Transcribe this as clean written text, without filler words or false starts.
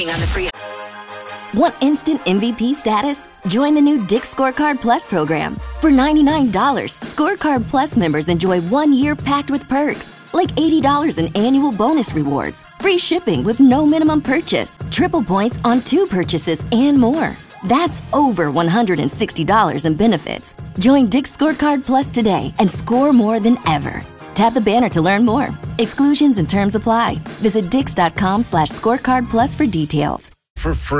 On the free. Want instant MVP status? Join the new Dick's Scorecard Plus program. For $99, Scorecard Plus members enjoy 1 year packed with perks, like $80 in annual bonus rewards, free shipping with no minimum purchase, triple points on 2 purchases, and more. That's over $160 in benefits. Join Dick's Scorecard Plus today and score more than ever. Tap the banner to learn more. Exclusions and terms apply. Visit dix.com/scorecard plus for details. For free.